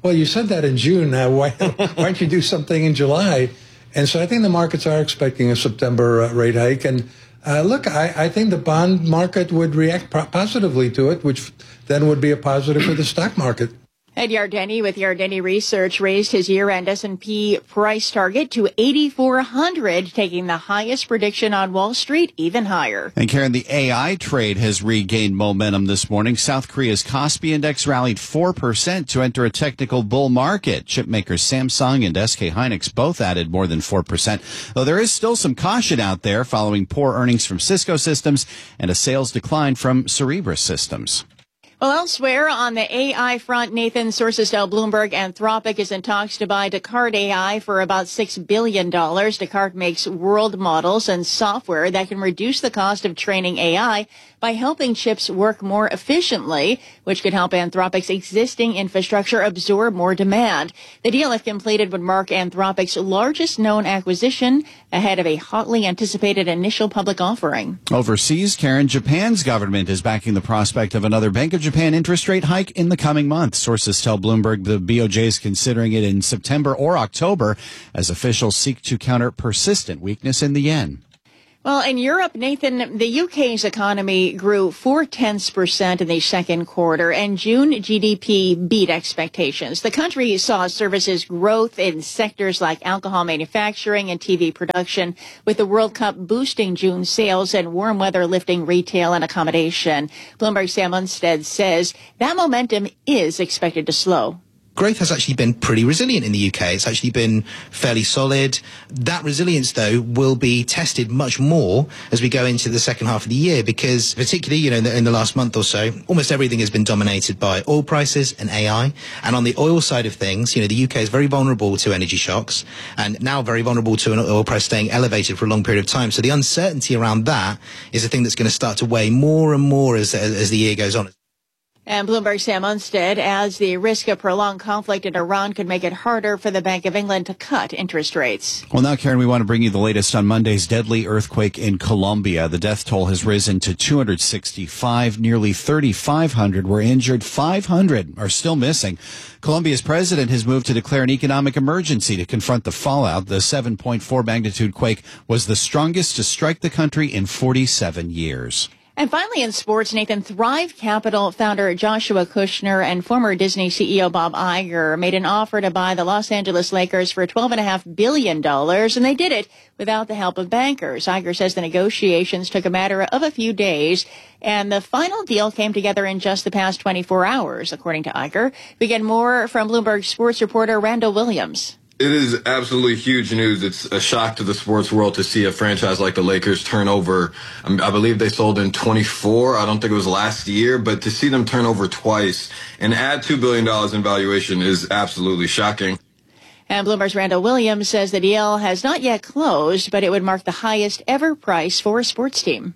well, you said that in June. Now, why, why don't you do something in July? And so I think the markets are expecting a September uh, rate hike. And uh, look, I, I think the bond market would react pro- positively to it, which then would be a positive for the stock market. Ed Yardeni with Yardeni Research raised his year-end S and P price target to eighty-four hundred, taking the highest prediction on Wall Street even higher. And Karen, the A I trade has regained momentum this morning. South Korea's Kospi index rallied four percent to enter a technical bull market. Chipmakers Samsung and S K Hynix both added more than four percent, though there is still some caution out there following poor earnings from Cisco Systems and a sales decline from Cerebras Systems. Well, elsewhere on the A I front, Nathan, sources tell Bloomberg Anthropic is in talks to buy Descartes A I for about six billion dollars. Descartes makes world models and software that can reduce the cost of training A I by helping chips work more efficiently, which could help Anthropic's existing infrastructure absorb more demand. The deal, if completed, would mark Anthropic's largest known acquisition ahead of a hotly anticipated initial public offering. Overseas, Karen, Japan's government is backing the prospect of another Bank of Japan interest rate hike in the coming month. Sources tell Bloomberg the B O J is considering it in September or October as officials seek to counter persistent weakness in the yen. Well, in Europe, Nathan, the U K's economy grew four-tenths percent in the second quarter, and June G D P beat expectations. The country saw services growth in sectors like alcohol manufacturing and T V production, with the World Cup boosting June sales and warm weather lifting retail and accommodation. Bloomberg's Sam Unstead says that momentum is expected to slow. Growth has actually been pretty resilient in the U K. It's actually been fairly solid. That resilience, though, will be tested much more as we go into the second half of the year, because particularly, you know, in the, in the last month or so, almost everything has been dominated by oil prices and A I. And on the oil side of things, you know, the U K is very vulnerable to energy shocks and now very vulnerable to an oil price staying elevated for a long period of time. So the uncertainty around that is a thing that's going to start to weigh more and more as, as, as the year goes on. And Bloomberg's Sam Unstead adds the risk of prolonged conflict in Iran could make it harder for the Bank of England to cut interest rates. Well, now, Karen, we want to bring you the latest on Monday's deadly earthquake in Colombia. The death toll has risen to two hundred sixty-five. Nearly thirty-five hundred were injured. five hundred are still missing. Colombia's president has moved to declare an economic emergency to confront the fallout. The seven point four magnitude quake was the strongest to strike the country in forty-seven years. And finally in sports, Nathan, Thrive Capital founder Joshua Kushner and former Disney C E O Bob Iger made an offer to buy the Los Angeles Lakers for twelve point five billion dollars, and they did it without the help of bankers. Iger says the negotiations took a matter of a few days, and the final deal came together in just the past twenty-four hours, according to Iger. We get more from Bloomberg sports reporter Randall Williams. It is absolutely huge news. It's a shock to the sports world to see a franchise like the Lakers turn over. I believe they sold in twenty-four. I don't think it was last year, but to see them turn over twice and add two billion dollars in valuation is absolutely shocking. And Bloomberg's Randall Williams says the deal has not yet closed, but it would mark the highest ever price for a sports team.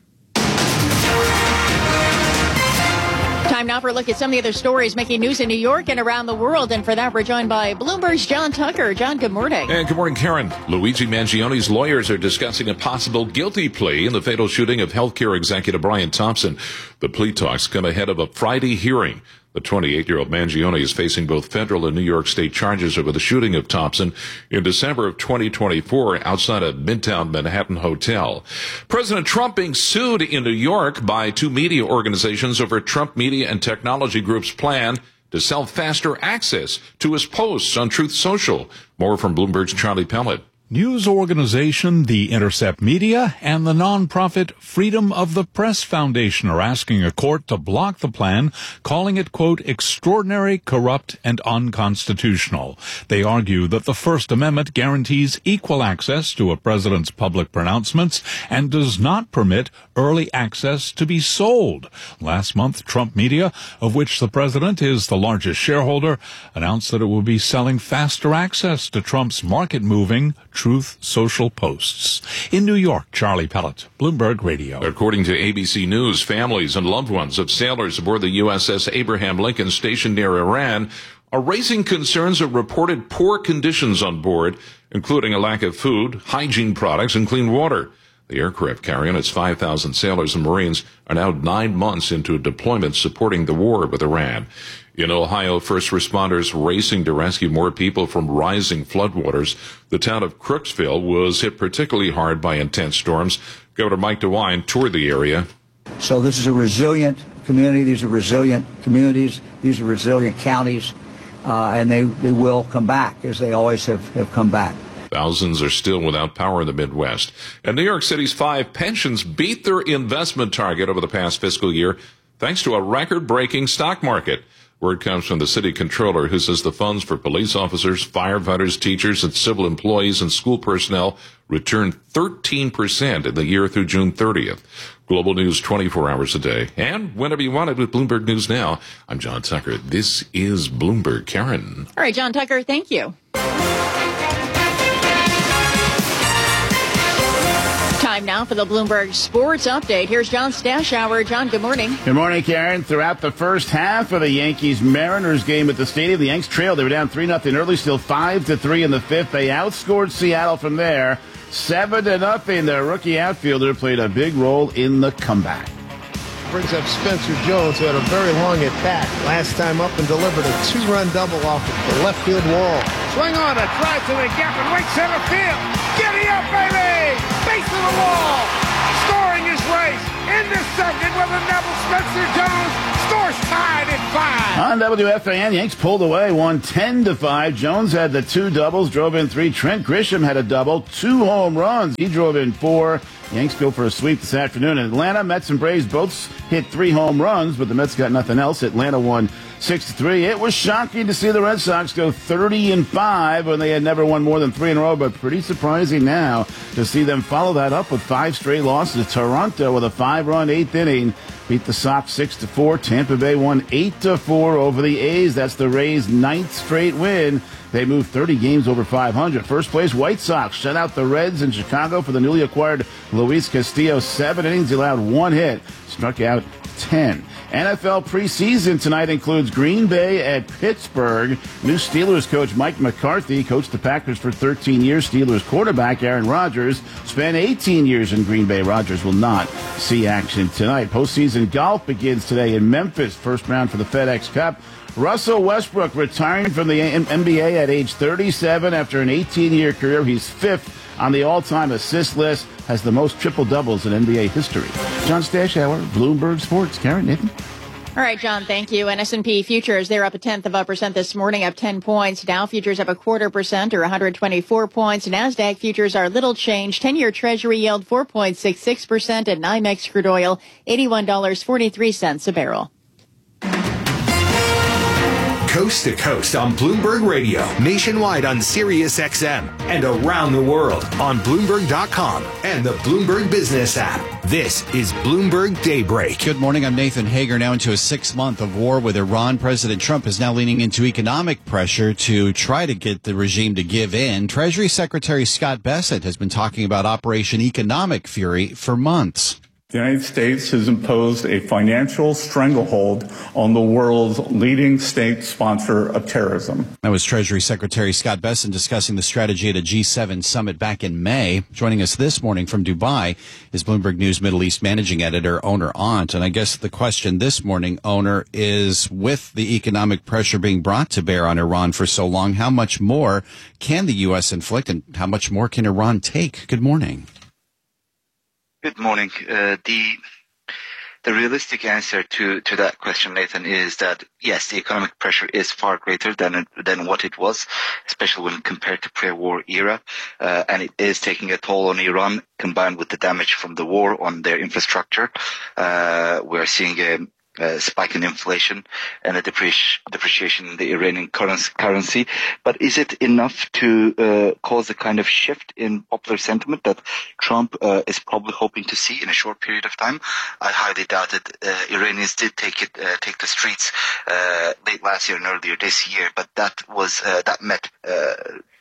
Time now for a look at some of the other stories making news in New York and around the world. And for that, we're joined by Bloomberg's John Tucker. John, good morning. And good morning, Karen. Luigi Mangione's lawyers are discussing a possible guilty plea in the fatal shooting of healthcare executive Brian Thompson. The plea talks come ahead of a Friday hearing. The twenty-eight-year-old Mangione is facing both federal and New York State charges over the shooting of Thompson in December of twenty twenty-four outside a Midtown Manhattan hotel. President Trump being sued in New York by two media organizations over Trump Media and Technology Group's plan to sell faster access to his posts on Truth Social. More from Bloomberg's Charlie Pellet. News organization The Intercept Media and the nonprofit Freedom of the Press Foundation are asking a court to block the plan, calling it, quote, extraordinary, corrupt, and unconstitutional. They argue that the First Amendment guarantees equal access to a president's public pronouncements and does not permit early access to be sold. Last month, Trump Media, of which the president is the largest shareholder, announced that it will be selling faster access to Trump's market-moving Truth Social posts. In New York, Charlie Pellet, Bloomberg Radio. According to A B C News, families and loved ones of sailors aboard the U S S Abraham Lincoln stationed near Iran are raising concerns of reported poor conditions on board, including a lack of food, hygiene products, and clean water. The aircraft carrier and its five thousand sailors and Marines are now nine months into deployment supporting the war with Iran. In Ohio, first responders racing to rescue more people from rising floodwaters. The town of Crooksville was hit particularly hard by intense storms. Governor Mike DeWine toured the area. So this is a resilient community. These are resilient communities. These are resilient counties. Uh, and they, they will come back, as they always have, have come back. Thousands are still without power in the Midwest. And New York City's five pensions beat their investment target over the past fiscal year thanks to a record-breaking stock market. Word comes from the city controller, who says the funds for police officers, firefighters, teachers, and civil employees and school personnel returned thirteen percent in the year through June thirtieth. Global news twenty-four hours a day. And whenever you want it with Bloomberg News Now, I'm John Tucker. This is Bloomberg. Karen. All right, John Tucker, thank you. Time now for the Bloomberg Sports Update. Here's John Stashower. John, good morning. Good morning, Karen. Throughout the first half of the Yankees-Mariners game at the stadium, the Yanks trailed. They were down three nothing early, still five to three in the fifth. They outscored Seattle from there, seven to nothing. Their rookie outfielder played a big role in the comeback. Brings up Spencer Jones, who had a very long at bat last time up and delivered a two-run double off the left field wall. Swing on a drive to the gap and right center field. Giddy up, baby! Base of the wall. Scoring his race in the second with a double. Spencer Jones scores tied at five. On W F A N, Yanks pulled away, won ten to five. Jones had the two doubles, drove in three. Trent Grisham had a double, two home runs. He drove in four. Yanks go for a sweep this afternoon. In Atlanta, Mets and Braves both hit three home runs, but the Mets got nothing else. Atlanta won six to three. It was shocking to see the Red Sox go thirty and five when they had never won more than three in a row, but pretty surprising now to see them follow that up with five straight losses. Toronto with a five-run eighth inning beat the Sox six to four. Tampa Bay won eight to four over the A's. That's the Rays' ninth straight win. They moved thirty games over five hundred. First place, White Sox shut out the Reds in Chicago for the newly acquired Luis Castillo. Seven innings, he allowed one hit, struck out ten. N F L preseason tonight includes Green Bay at Pittsburgh. New Steelers coach Mike McCarthy coached the Packers for thirteen years. Steelers quarterback Aaron Rodgers spent eighteen years in Green Bay. Rodgers will not see action tonight. Postseason golf begins today in Memphis. First round for the FedEx Cup. Russell Westbrook retiring from the N B A at age thirty-seven after an eighteen-year career. He's fifth on the all-time assist list, has the most triple-doubles in N B A history. John Stashower, Bloomberg Sports. Karen, Nathan. All right, John, thank you. And S and P futures, they're up a tenth of a percent this morning, up ten points. Dow futures up a quarter percent or one hundred twenty-four points. NASDAQ futures are little change. ten-year Treasury yield four point six six percent, and NYMEX crude oil eighty-one dollars and forty-three cents a barrel. Coast to coast on Bloomberg Radio, nationwide on Sirius X M, and around the world on Bloomberg dot com and the Bloomberg Business app. This is Bloomberg Daybreak. Good morning. I'm Nathan Hager. Now into a sixth month of war with Iran. President Trump is now leaning into economic pressure to try to get the regime to give in. Treasury Secretary Scott Bessent has been talking about Operation Economic Fury for months. The United States has imposed a financial stranglehold on the world's leading state sponsor of terrorism. That was Treasury Secretary Scott Bessent discussing the strategy at a G seven summit back in May. Joining us this morning from Dubai is Bloomberg News Middle East managing editor Oner Aunt. And I guess the question this morning, Oner, is with the economic pressure being brought to bear on Iran for so long, how much more can the U S inflict and how much more can Iran take? Good morning. Good morning. Uh, the the realistic answer to, to that question, Nathan, is that yes, the economic pressure is far greater than than what it was, especially when compared to pre-war era, uh, and it is taking a toll on Iran, combined with the damage from the war on their infrastructure. Uh, we're seeing a Uh, spike in inflation and a depreci- depreciation in the Iranian currency, currency. But is it enough to uh, cause the kind of shift in popular sentiment that Trump uh, is probably hoping to see in a short period of time? I highly doubt it. Uh, Iranians did take it, uh, take the streets uh, late last year and earlier this year, but that was uh, that met uh,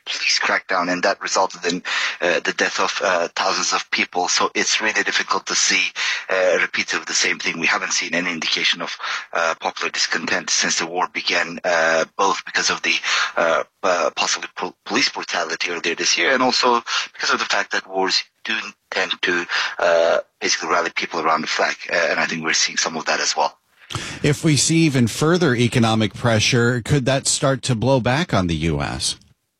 police crackdown, and that resulted in uh, the death of uh, thousands of people. So it's really difficult to see a repeat of the same thing. We haven't seen any indication of uh, popular discontent since the war began, uh, both because of the uh, uh, possible po- police brutality earlier this year, and also because of the fact that wars do tend to uh, basically rally people around the flag. Uh, and I think we're seeing some of that as well. If we see even further economic pressure, could that start to blow back on the U S?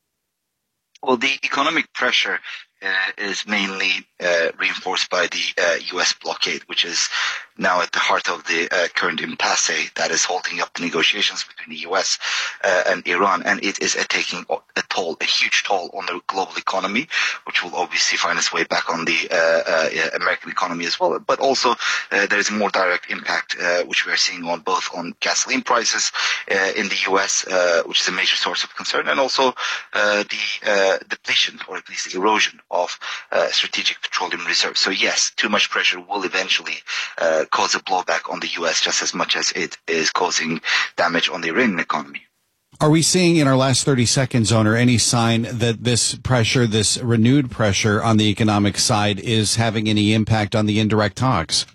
Well, the economic pressure uh, is mainly uh, reinforced by the uh, U S blockade, which is now at the heart of the uh, current impasse that is holding up the negotiations between the U S uh, and Iran. And it is uh, taking a toll, a huge toll on the global economy, which will obviously find its way back on the uh, uh, American economy as well. But also uh, there is a more direct impact, uh, which we are seeing on both on gasoline prices uh, in the U S, uh, which is a major source of concern, and also uh, the uh, depletion, or at least the erosion of uh, strategic petroleum reserves. So yes, too much pressure will eventually uh, cause a blowback on the U S just as much as it is causing damage on the Iranian economy. Are we seeing in our last thirty seconds, Owner, any sign that this pressure, this renewed pressure on the economic side is having any impact on the indirect talks?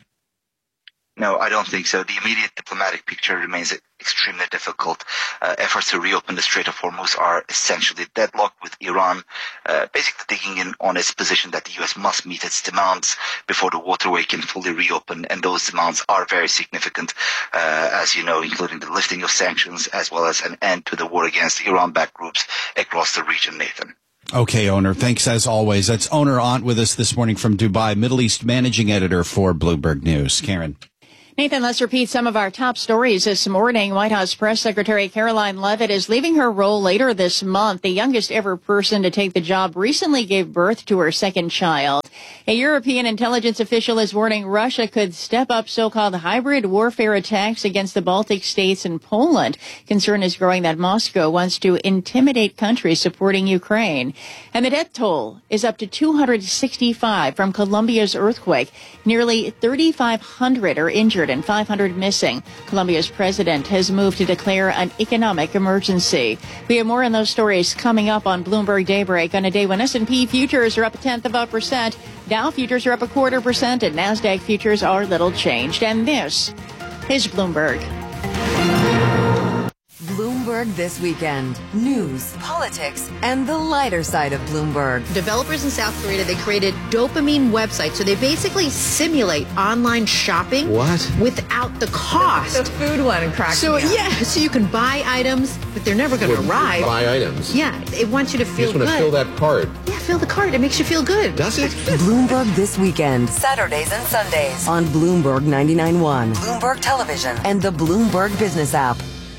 No, I don't think so. The immediate diplomatic picture remains extremely difficult. Uh, efforts to reopen the Strait of Hormuz are essentially deadlocked, with Iran uh, basically digging in on its position that the U S must meet its demands before the waterway can fully reopen. And those demands are very significant, uh, as you know, including the lifting of sanctions as well as an end to the war against Iran-backed groups across the region, Nathan. Okay, Owner. Thanks as always. That's Owner Aunt with us this morning from Dubai, Middle East managing editor for Bloomberg News. Karen. Nathan, let's repeat some of our top stories this morning. White House Press Secretary Caroline Leavitt is leaving her role later this month. The youngest ever person to take the job recently gave birth to her second child. A European intelligence official is warning Russia could step up so-called hybrid warfare attacks against the Baltic states and Poland. Concern is growing that Moscow wants to intimidate countries supporting Ukraine. And the death toll is up to two hundred sixty-five from Colombia's earthquake. Nearly thirty-five hundred are injured and five hundred missing. Colombia's president has moved to declare an economic emergency. We have more on those stories coming up on Bloomberg Daybreak on a day when S and P futures are up a tenth of a percent, Dow futures are up a quarter percent, and NASDAQ futures are little changed. And this is Bloomberg. Bloomberg This Weekend. News, politics, and the lighter side of Bloomberg. Developers in South Korea, they created dopamine websites. So they basically simulate online shopping. What? Without the cost. The food one cracks So, me up. yeah, so you can buy items, but they're never going to arrive. Buy items? Yeah, it wants you to feel you just good. want to fill that card. Yeah, fill the card. It makes you feel good. Does it? Bloomberg This Weekend. Saturdays and Sundays on Bloomberg ninety-nine point one, Bloomberg Television, and the Bloomberg Business app.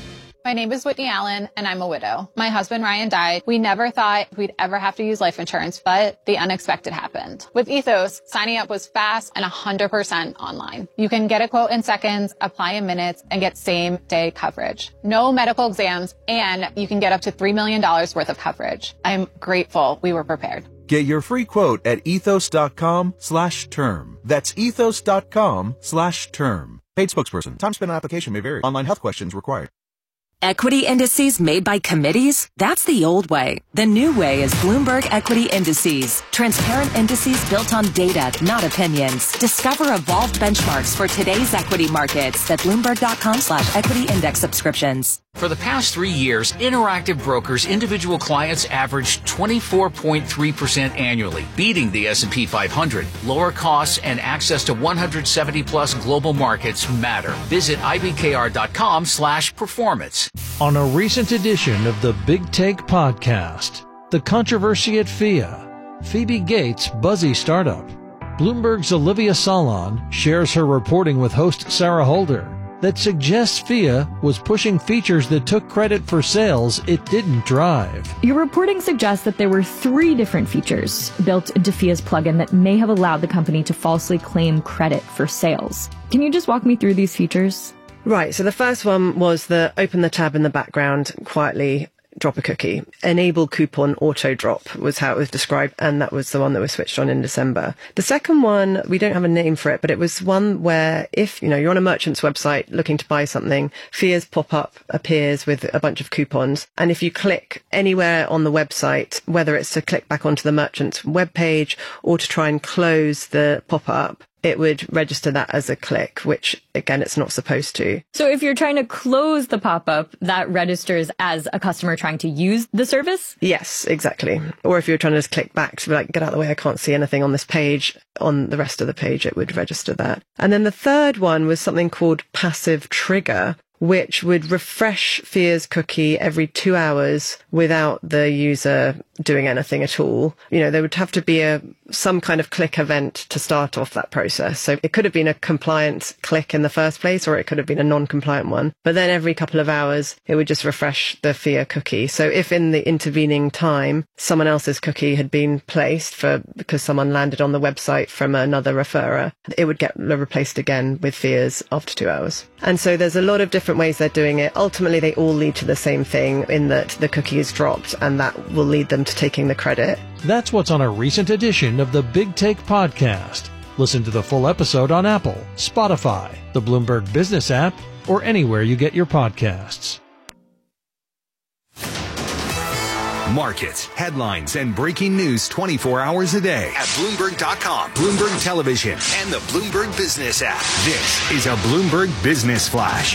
My name is Whitney Allen, and I'm a widow. My husband, Ryan, died. We never thought we'd ever have to use life insurance, but the unexpected happened. With Ethos, signing up was fast and one hundred percent online. You can get a quote in seconds, apply in minutes, and get same-day coverage. No medical exams, and you can get up to three million dollars worth of coverage. I'm grateful we were prepared. Get your free quote at ethos.com slash term. That's ethos.com slash term. Paid spokesperson. Time spent on application may vary. Online health questions required. Equity indices made by committees? That's the old way. The new way is Bloomberg Equity Indices. Transparent indices built on data, not opinions. Discover evolved benchmarks for today's equity markets at Bloomberg.com slash equity index subscriptions. For the past three years, Interactive Brokers individual clients averaged twenty-four point three percent annually, beating the S and P five hundred. Lower costs and access to one hundred seventy plus global markets matter. Visit ibkr.com slash performance. On a recent edition of the Big Take podcast, the controversy at F I A, Phoebe Gates' buzzy startup. Bloomberg's Olivia Salon shares her reporting with host Sarah Holder that suggests F I A was pushing features that took credit for sales it didn't drive. Your reporting suggests that there were three different features built into F I A's plugin that may have allowed the company to falsely claim credit for sales. Can you just walk me through these features? Right, so the first one was the open the tab in the background quietly drop a cookie. Enable coupon auto drop was how it was described, and that was the one that was switched on in December. The second one, we don't have a name for it, but it was one where if, you know, you're on a merchant's website looking to buy something, Fears pop-up appears with a bunch of coupons, and if you click anywhere on the website, whether it's to click back onto the merchant's webpage or to try and close the pop-up, it would register that as a click, which, again, it's not supposed to. So if you're trying to close the pop-up, that registers as a customer trying to use the service? Yes, exactly. Or if you're trying to just click back to be like, get out of the way, I can't see anything on this page, on the rest of the page, it would register that. And then the third one was something called passive trigger, which would refresh Fears cookie every two hours without the user doing anything at all. You know, there would have to be a some kind of click event to start off that process. So it could have been a compliant click in the first place, or it could have been a non-compliant one. But then every couple of hours, it would just refresh the Fear cookie. So if in the intervening time, someone else's cookie had been placed for because someone landed on the website from another referrer, it would get replaced again with Fears after two hours. And so there's a lot of different ways they're doing it. Ultimately, they all lead to the same thing in that the cookie is dropped, and that will lead them to taking the credit. That's what's on a recent edition of the Big Take podcast. Listen to the full episode on Apple, Spotify, the Bloomberg Business app, or anywhere you get your podcasts. Markets, headlines, and breaking news twenty-four hours a day at Bloomberg dot com, Bloomberg Television, and the Bloomberg Business app. This is a Bloomberg Business Flash.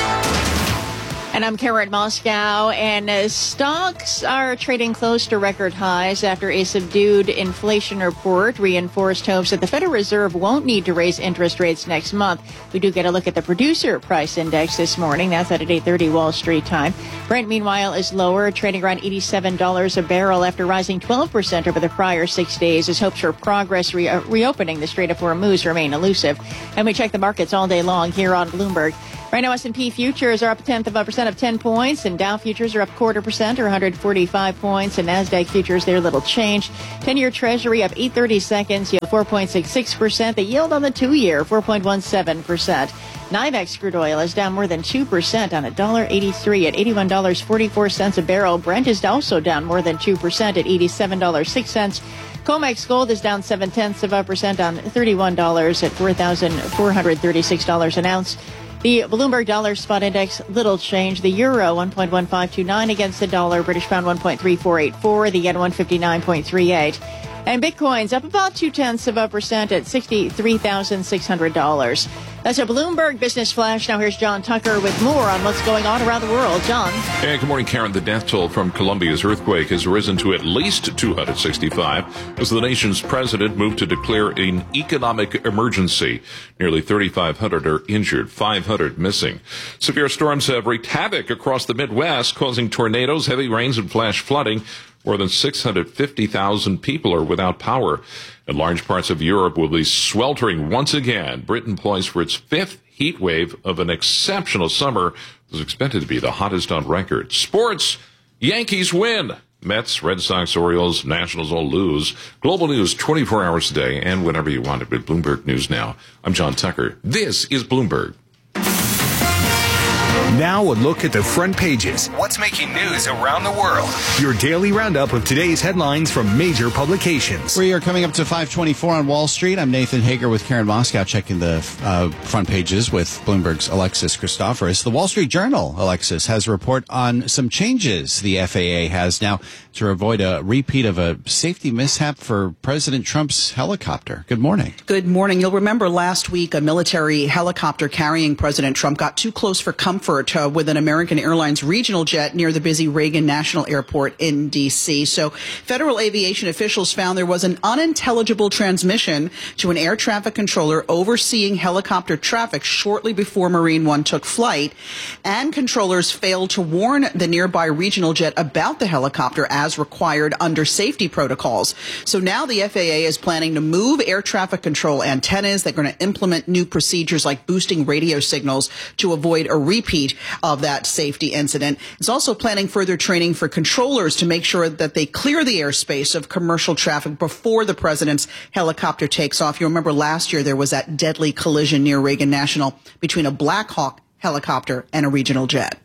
And I'm Karen Moscow, and uh, stocks are trading close to record highs after a subdued inflation report reinforced hopes that the Federal Reserve won't need to raise interest rates next month. We do get a look at the producer price index this morning. That's at eight thirty Wall Street time. Brent, meanwhile, is lower, trading around eighty-seven dollars a barrel after rising twelve percent over the prior six days as hopes for progress re- uh, reopening the Strait of Hormuz remain elusive. And we check the markets all day long here on Bloomberg. Right now, S and P futures are up a tenth of a percent of ten points, and Dow futures are up quarter percent or one hundred forty-five points, and NASDAQ futures, they're little change. ten-year Treasury up eight thirty seconds, yield four point six six percent. The yield on the two-year, four point one seven percent. NYMEX crude oil is down more than two percent on one dollar eighty-three at eighty-one dollars and forty-four cents a barrel. Brent is also down more than two percent at eighty-seven dollars and six cents. COMEX gold is down seven-tenths of a percent on thirty-one dollars at four thousand four hundred thirty-six dollars an ounce. The Bloomberg Dollar Spot Index, little change. The euro, one point one five two nine against the dollar. British pound, one point three four eight four. The yen, one fifty-nine point three eight. And Bitcoin's up about two-tenths of a percent at sixty-three thousand six hundred dollars. That's a Bloomberg Business Flash. Now here's John Tucker with more on what's going on around the world. John. Hey, good morning, Karen. The death toll from Colombia's earthquake has risen to at least two hundred sixty-five as the nation's president moved to declare an economic emergency. Nearly thirty-five hundred are injured, five hundred missing. Severe storms have wreaked havoc across the Midwest, causing tornadoes, heavy rains, and flash flooding. More than six hundred fifty thousand people are without power, and large parts of Europe will be sweltering once again. Britain poised for its fifth heat wave of an exceptional summer. It was expected to be the hottest on record. Sports, Yankees win. Mets, Red Sox, Orioles, Nationals all lose. Global news twenty-four hours a day and whenever you want it with Bloomberg News Now. I'm John Tucker. This is Bloomberg. Now a look at the front pages. What's making news around the world? Your daily roundup of today's headlines from major publications. We are coming up to five twenty-four on Wall Street. I'm Nathan Hager with Karen Moscow checking the uh, front pages with Bloomberg's Alexis Christoforous. The Wall Street Journal, Alexis, has a report on some changes the F A A has now to avoid a repeat of a safety mishap for President Trump's helicopter. Good morning. Good morning. You'll remember last week a military helicopter carrying President Trump got too close for comfort Uh, with an American Airlines regional jet near the busy Reagan National Airport in D C. So federal aviation officials found there was an unintelligible transmission to an air traffic controller overseeing helicopter traffic shortly before Marine One took flight, and controllers failed to warn the nearby regional jet about the helicopter as required under safety protocols. So now the F A A is planning to move air traffic control antennas. They're going to implement new procedures like boosting radio signals to avoid a repeat of that safety incident. It's also planning further training for controllers to make sure that they clear the airspace of commercial traffic before the president's helicopter takes off. You remember last year there was that deadly collision near Reagan National between a Black Hawk helicopter and a regional jet.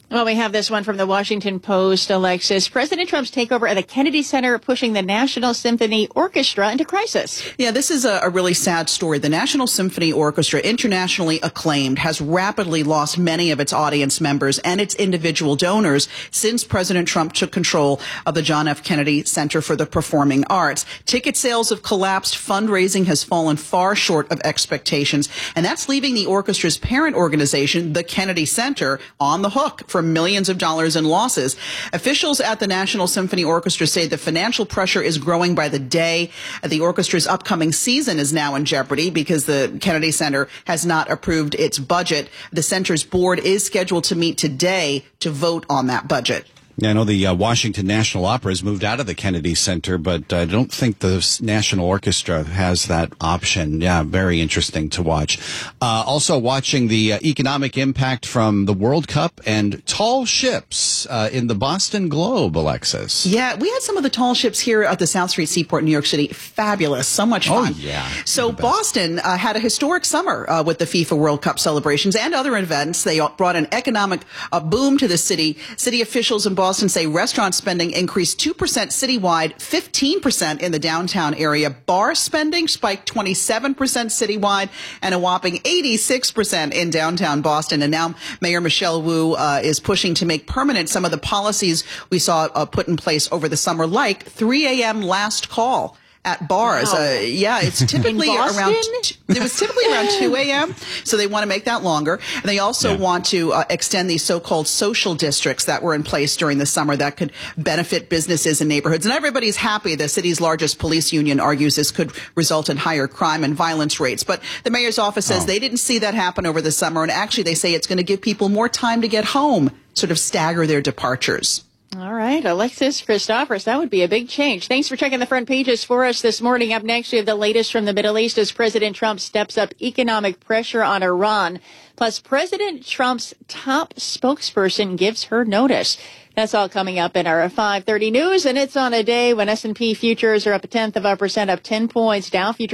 Well, we have this one from the Washington Post, Alexis. President Trump's takeover at the Kennedy Center pushing the National Symphony Orchestra into crisis. Yeah, this is a, a really sad story. The National Symphony Orchestra, internationally acclaimed, has rapidly lost many of its audience members and its individual donors since President Trump took control of the John F. Kennedy Center for the Performing Arts. Ticket sales have collapsed. Fundraising has fallen far short of expectations. And that's leaving the orchestra's parent organization, the Kennedy Center, on the hook for millions of dollars in losses. Officials at the National Symphony Orchestra say the financial pressure is growing by the day. The orchestra's upcoming season is now in jeopardy because the Kennedy Center has not approved its budget. The center's board is scheduled to meet today to vote on that budget. Yeah, I know the uh, Washington National Opera has moved out of the Kennedy Center, but I don't think the National Orchestra has that option. Yeah, very interesting to watch. Uh, also watching the uh, economic impact from the World Cup and tall ships uh, in the Boston Globe, Alexis. Yeah, we had some of the tall ships here at the South Street Seaport in New York City. Fabulous. So much fun. Oh, yeah. So Boston uh, had a historic summer uh, with the FIFA World Cup celebrations and other events. They brought an economic uh, boom to the city. City officials in Boston say restaurant spending increased two percent citywide, fifteen percent in the downtown area. Bar spending spiked twenty-seven percent citywide and a whopping eighty-six percent in downtown Boston. And now Mayor Michelle Wu uh, is pushing to make permanent some of the policies we saw uh, put in place over the summer, like three a.m. last call at bars. Wow. Uh, yeah, it's typically around, t- it was typically around two a.m. So they want to make that longer. And they also yeah. want to uh, extend these so-called social districts that were in place during the summer that could benefit businesses and neighborhoods. And everybody's happy. The city's largest police union argues this could result in higher crime and violence rates. But the mayor's office says oh. they didn't see that happen over the summer. And actually, they say it's going to give people more time to get home, sort of stagger their departures. All right, Alexis Christophorous, that would be a big change. Thanks for checking the front pages for us this morning. Up next, we have the latest from the Middle East as President Trump steps up economic pressure on Iran. Plus, President Trump's top spokesperson gives her notice. That's all coming up in our five thirty news, and it's on a day when S and P futures are up a tenth of a percent, up ten points. Dow futures